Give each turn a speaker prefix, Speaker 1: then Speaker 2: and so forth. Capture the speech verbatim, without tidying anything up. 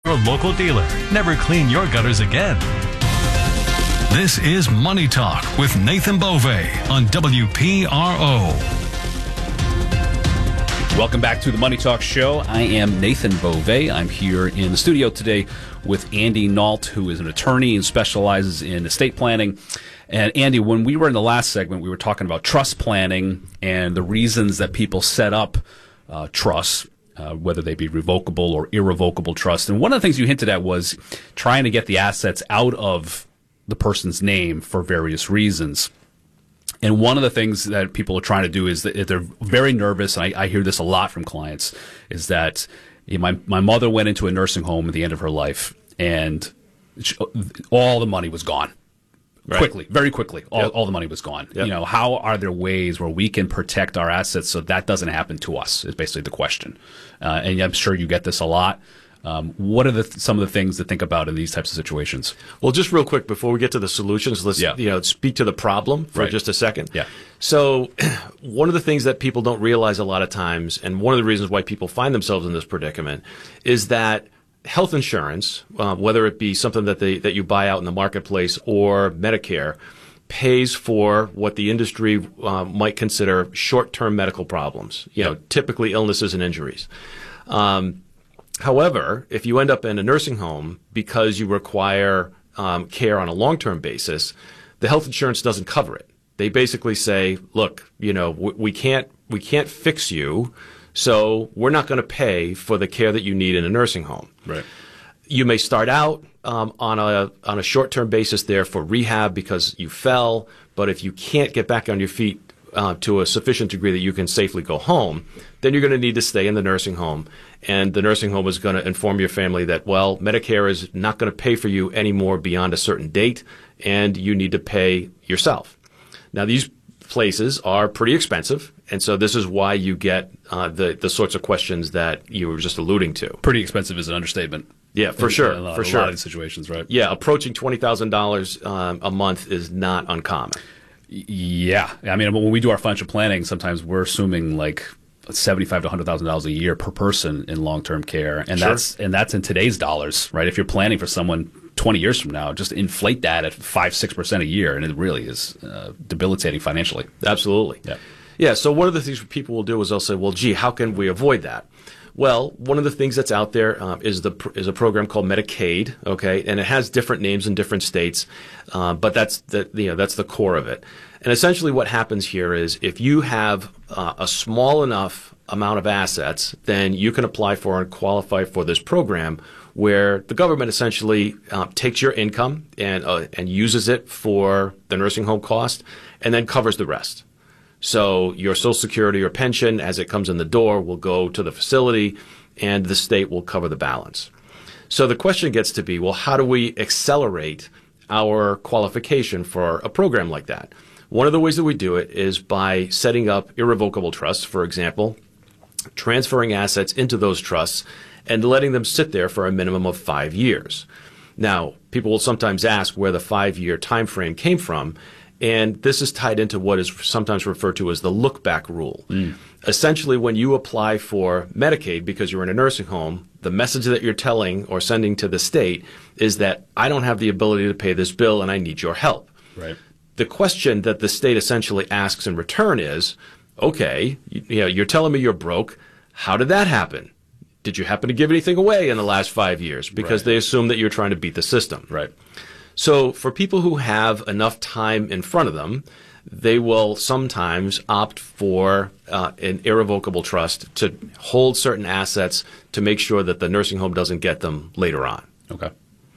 Speaker 1: Your local dealer. Never clean your gutters again.
Speaker 2: This is Money Talk with Nathan Bove on W P R O.
Speaker 3: Welcome back to the Money Talk Show. I am Nathan Bove. I'm here in the studio today with Andy Nault, who is an attorney and specializes in estate planning. And Andy, when we were in the last segment, we were talking about trust planning and the reasons that people set up uh, trusts, uh, whether they be revocable or irrevocable trust. And one of the things you hinted at was trying to get the assets out of the person's name for various reasons. And one of the things that people are trying to do is that they're very nervous, and I, I hear this a lot from clients, is that you know, my my mother went into a nursing home at the end of her life, and she, all the money was gone. Right. Quickly, very quickly, all,
Speaker 4: Yep.
Speaker 3: all the money was gone.
Speaker 4: Yep.
Speaker 3: You know, how are there ways where we can protect our assets so that doesn't happen to us? Is basically the question. Uh, and I'm sure you get this a lot. Um, what are the some of the things to think about in these types of situations?
Speaker 4: Well, just real quick before we get to the solutions, let's
Speaker 3: Yeah.
Speaker 4: you know speak to the problem for
Speaker 3: Right.
Speaker 4: just a second.
Speaker 3: Yeah.
Speaker 4: So, one of the things that people don't realize a lot of times, and one of the reasons why people find themselves in this predicament, is that health insurance, uh, whether it be something that they that you buy out in the marketplace or Medicare, pays for what the industry uh, might consider short-term medical problems. You know, typically illnesses and injuries. Um, However, if you end up in a nursing home because you require um, care on a long-term basis, the health insurance doesn't cover it. They basically say, "Look, you know, w- we can't we can't fix you, so we're not going to pay for the care that you need in a nursing home."
Speaker 3: Right.
Speaker 4: You may start out um, on a on a short-term basis there for rehab because you fell, but if you can't get back on your feet Uh, to a sufficient degree that you can safely go home, then you're going to need to stay in the nursing home. And the nursing home is going to inform your family that, well, Medicare is not going to pay for you anymore beyond a certain date, and you need to pay yourself. Now, these places are pretty expensive, and so this is why you get uh, the, the sorts of questions that you were just alluding to.
Speaker 3: Pretty expensive is an understatement.
Speaker 4: Yeah, for
Speaker 3: In-
Speaker 4: sure,
Speaker 3: in a lot,
Speaker 4: for
Speaker 3: a
Speaker 4: sure.
Speaker 3: lot of these situations, right?
Speaker 4: Yeah, approaching twenty thousand dollars um, a month is not uncommon.
Speaker 3: Yeah, I mean, when we do our financial planning, sometimes we're assuming like seventy-five to one hundred thousand dollars a year per person in long-term care, and
Speaker 4: Sure.
Speaker 3: that's and that's in today's dollars, right? If you're planning for someone twenty years from now, just inflate that at five, six percent a year, and it really is uh, debilitating financially.
Speaker 4: Absolutely.
Speaker 3: Yeah.
Speaker 4: Yeah. So one of the things people will do is they'll say, "Well, gee, how can we avoid that?" Well, one of the things that's out there uh, is the is a program called Medicaid, okay, and it has different names in different states, uh, but that's the you know that's the core of it. And essentially, what happens here is if you have uh, a small enough amount of assets, then you can apply for and qualify for this program, where the government essentially uh, takes your income and uh, and uses it for the nursing home cost, and then covers the rest. So your Social Security or pension, as it comes in the door, will go to the facility, and the state will cover the balance. So the question gets to be, well, how do we accelerate our qualification for a program like that? One of the ways that we do it is by setting up irrevocable trusts, for example, transferring assets into those trusts and letting them sit there for a minimum of five years. Now, people will sometimes ask where the five-year time frame came from. And this is tied into what is sometimes referred to as the look-back rule. Mm. Essentially, when you apply for Medicaid because you're in a nursing home, the message that you're telling or sending to the state is that I don't have the ability to pay this bill and I need your help.
Speaker 3: Right.
Speaker 4: The question that the state essentially asks in return is, okay, you, you know, you're telling me you're broke. How did that happen? Did you happen to give anything away in the last five years? Because
Speaker 3: Right.
Speaker 4: they assume that you're trying to beat the system.
Speaker 3: Right.
Speaker 4: So for people who have enough time in front of them, they will sometimes opt for uh, an irrevocable trust to hold certain assets to make sure that the nursing home doesn't get them later on.
Speaker 3: Okay.